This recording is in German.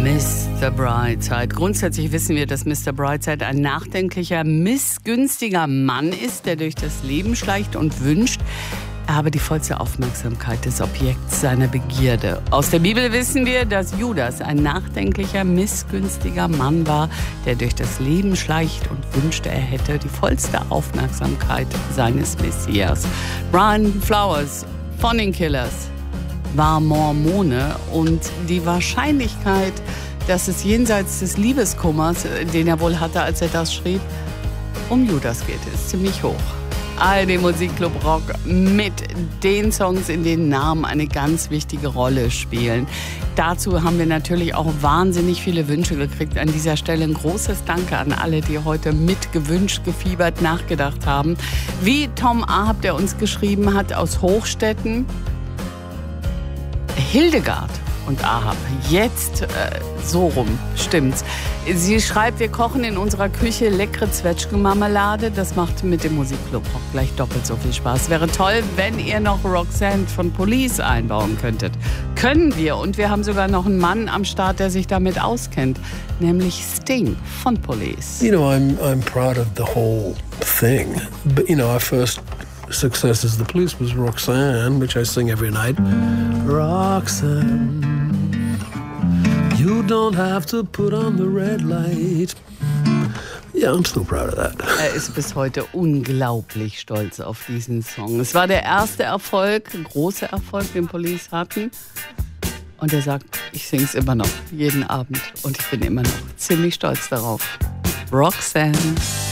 Mr. Brightside. Grundsätzlich wissen wir, dass Mr. Brightside ein nachdenklicher, missgünstiger Mann ist, der durch das Leben schleicht und wünscht, er habe die vollste Aufmerksamkeit des Objekts seiner Begierde. Aus der Bibel wissen wir, dass Judas ein nachdenklicher, missgünstiger Mann war, der durch das Leben schleicht und wünschte, er hätte die vollste Aufmerksamkeit seines Messias. Brian Flowers von den Killers war Mormone und die Wahrscheinlichkeit, dass es jenseits des Liebeskummers, den er wohl hatte, als er das schrieb, um Judas geht, ist ziemlich hoch. ARD Musikclub Rock mit den Songs, in denen Namen eine ganz wichtige Rolle spielen. Dazu haben wir natürlich auch wahnsinnig viele Wünsche gekriegt. An dieser Stelle ein großes Danke an alle, die heute mitgewünscht, gefiebert, nachgedacht haben. Wie Tom Ahab, der uns geschrieben hat aus Hochstetten. Hildegard und Ahab, jetzt so rum, stimmt's. Sie schreibt, wir kochen in unserer Küche leckere Zwetschgenmarmelade. Das macht mit dem Musikclub auch gleich doppelt so viel Spaß. Wäre toll, wenn ihr noch Roxanne von Police einbauen könntet. Können wir. Und wir haben sogar noch einen Mann am Start, der sich damit auskennt. Nämlich Sting von Police. You know, I'm proud of the whole thing. But, you know, our first success as the Police was Roxanne, which I sing every night. Roxanne, you don't have to put on the red light. Yeah, I'm still proud of that. Er ist bis heute unglaublich stolz auf diesen Song. Es war der erste Erfolg, große Erfolg, den Police hatten. Und er sagt, ich sing's immer noch, jeden Abend. Und ich bin immer noch ziemlich stolz darauf. Roxanne.